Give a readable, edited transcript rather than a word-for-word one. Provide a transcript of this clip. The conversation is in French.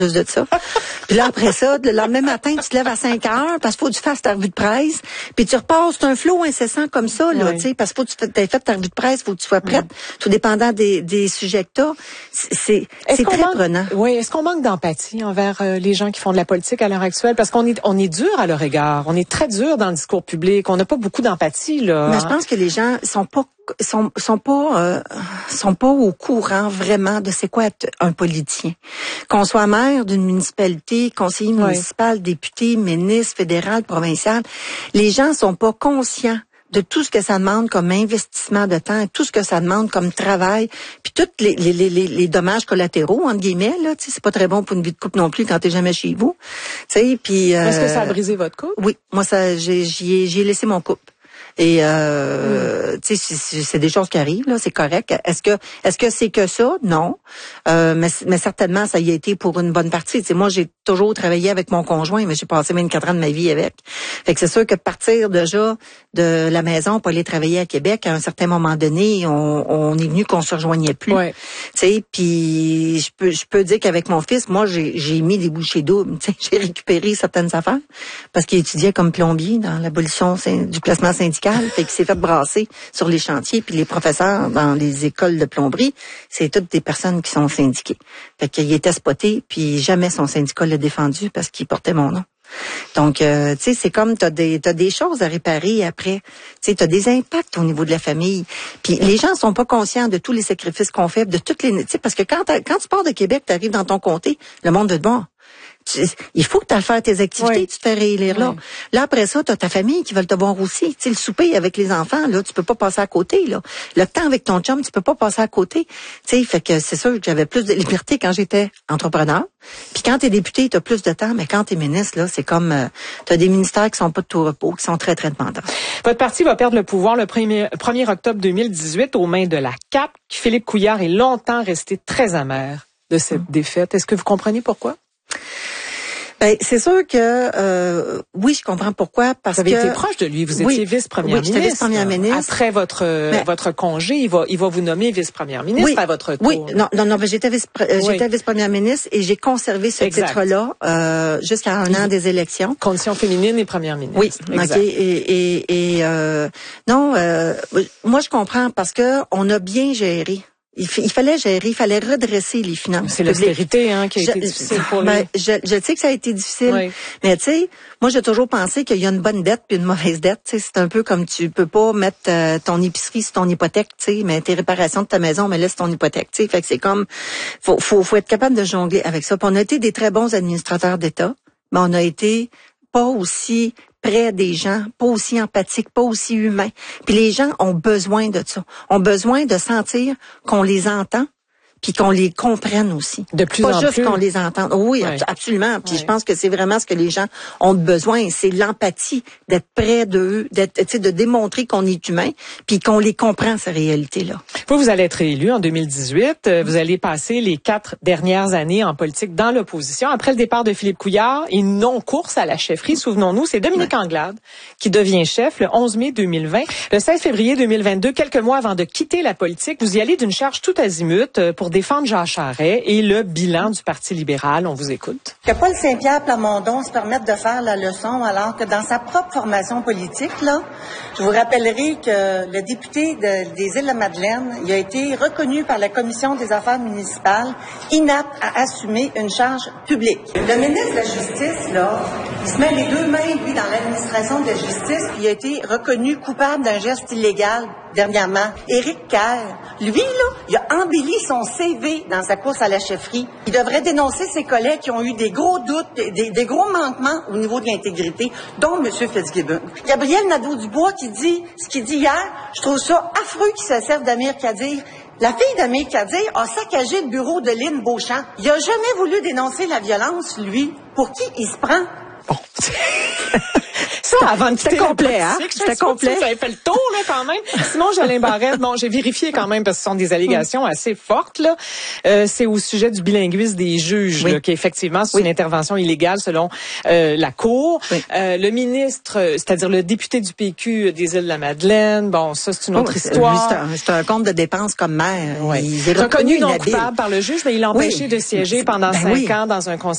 plus de ça. Puis là, après ça, le lendemain matin, tu te lèves à 5 heures parce qu'il faut que tu fasses ta revue de presse. Puis tu repars, c'est un flot incessant comme ça, là, tu sais, parce qu'il faut que tu aies fait ta revue de presse, il faut que tu sois prête, tout dépendant des sujets que tu as. C'est très prenant. Oui, est-ce qu'on manque d'empathie envers les gens qui font de la politique à l'heure actuelle? Parce qu'on est dur à leur égard. On est très dur dans le discours public. On n'a pas beaucoup d'empathie, là. Mais je pense que les gens sont pas au courant vraiment de c'est quoi être un politicien. Qu'on soit maire d'une municipalité, conseiller municipal, député, ministre, fédéral, provincial, les gens sont pas conscients de tout ce que ça demande comme investissement de temps, tout ce que ça demande comme travail, puis tous les dommages collatéraux entre guillemets là, tu sais, c'est pas très bon pour une vie de couple non plus quand t'es jamais chez vous. Tu sais, puis est-ce que ça a brisé votre couple? Oui, moi ça j'y ai laissé mon couple. Et tu sais, c'est des choses qui arrivent là, c'est correct. Est-ce que c'est que ça? Non. Mais certainement ça y a été pour une bonne partie. Tu sais, moi j'ai toujours travaillé avec mon conjoint, mais j'ai passé 24 ans de ma vie avec. Fait que c'est sûr que de partir déjà de la maison pour aller travailler à Québec, à un certain moment donné, on est venu qu'on se rejoignait plus. Ouais. Tu sais, puis je peux dire qu'avec mon fils, moi j'ai mis des bouchées doubles. Tu sais, j'ai récupéré certaines affaires parce qu'il étudiait comme plombier dans l'abolition du placement syndical. Fait qu'il s'est fait brasser sur les chantiers, puis les professeurs dans les écoles de plomberie, c'est toutes des personnes qui sont syndiquées. Fait qu'il était spoté, puis jamais son syndicat l'a défendu parce qu'il portait mon nom. Donc, tu sais, c'est comme t'as des choses à réparer après. Tu sais, t'as des impacts au niveau de la famille. Puis les gens sont pas conscients de tous les sacrifices qu'on fait, de toutes les, tu sais, parce que quand tu pars de Québec, t'arrives dans ton comté, le monde veut te voir. Il faut que tu ailles faire tes activités, tu te fais réélire là. Là, après ça, tu as ta famille qui veulent te voir aussi. Tu sais, le souper avec les enfants, là, tu peux pas passer à côté, là. Le temps avec ton chum, tu peux pas passer à côté. Tu sais, fait que c'est sûr que j'avais plus de liberté quand j'étais entrepreneur. Puis quand t'es député, t'as plus de temps, mais quand t'es ministre, là, c'est comme, t'as des ministères qui sont pas de tout repos, qui sont très, très demandants. Votre parti va perdre le pouvoir le 1er octobre 2018 aux mains de la CAQ. Philippe Couillard est longtemps resté très amer de cette défaite. Est-ce que vous comprenez pourquoi? Ben, c'est sûr que oui, je comprends pourquoi. Parce que vous avez été proche de lui, vous étiez vice-première ministre. Oui, j'étais vice-première ministre. Après votre congé, il va vous nommer vice-première ministre à votre tour. Oui, non, mais j'étais vice-première ministre et j'ai conservé ce titre-là jusqu'à un an des élections. Condition féminine et première ministre. Oui, exact. OK. Moi je comprends parce que on a bien géré. Il fallait gérer, il fallait redresser les finances. C'est l'austérité qui a été difficile pour lui. Je sais que ça a été difficile, mais tu sais, moi j'ai toujours pensé qu'il y a une bonne dette puis une mauvaise dette. Tu sais, c'est un peu comme tu peux pas mettre ton épicerie sur ton hypothèque, tu sais, mais tes réparations de ta maison, mais laisse ton hypothèque. Tu sais, fait que c'est comme faut être capable de jongler avec ça. Puis on a été des très bons administrateurs d'État, mais on a été pas aussi près des gens, pas aussi empathiques, pas aussi humains. Puis les gens ont besoin de ça. Ont besoin de sentir qu'on les entend puis qu'on les comprenne aussi. De plus en plus. Pas juste qu'on les entende. Oui, absolument. Puis je pense que c'est vraiment ce que les gens ont besoin. C'est l'empathie, d'être près d'eux, de démontrer qu'on est humain puis qu'on les comprend, ces réalités-là. Vous allez être élu en 2018. Vous allez passer les 4 dernières années en politique dans l'opposition. Après le départ de Philippe Couillard, et non-course à la chefferie, souvenons-nous, c'est Dominique Anglade qui devient chef le 11 mai 2020. Le 16 février 2022, quelques mois avant de quitter la politique, vous y allez d'une charge tout azimut pour défendre Jean Charest et le bilan du Parti libéral. On vous écoute. Que Paul Saint-Pierre Plamondon se permette de faire la leçon alors que dans sa propre formation politique, là, je vous rappellerai que le député des Îles-de-la-Madeleine, il a été reconnu par la Commission des affaires municipales inapte à assumer une charge publique. Le ministre de la Justice, là, il se met les deux mains, lui, dans l'administration de la justice, puis il a été reconnu coupable d'un geste illégal dernièrement. Éric Kerr, lui, là, il a embelli son CV dans sa course à la chefferie. Il devrait dénoncer ses collègues qui ont eu des gros doutes, des gros manquements au niveau de l'intégrité, dont M. Fitzgibbon. Gabriel Nadeau-Dubois qui dit ce qu'il dit hier, je trouve ça affreux qu'il se serve d'Amir Kadir. La fille d'Amir Kadir a saccagé le bureau de Lynn Beauchamp. Il a jamais voulu dénoncer la violence, lui. Pour qui il se prend? Bon. Ça, avant de quitter la complet, politique, C'était complet. Vous avez fait le tour, là, quand même. Simon Jolin Barrette, bon, j'ai vérifié quand même parce que ce sont des allégations assez fortes, là. C'est au sujet du bilinguisme des juges, là, qu'effectivement, c'est une intervention illégale selon la Cour. Le ministre, c'est-à-dire le député du PQ des Îles-de-la-Madeleine, bon, ça, c'est une autre histoire. C'est un compte de dépenses comme maire. Il est reconnu non coupable par le juge, mais il l'a empêché de siéger pendant 5 ans dans un conseil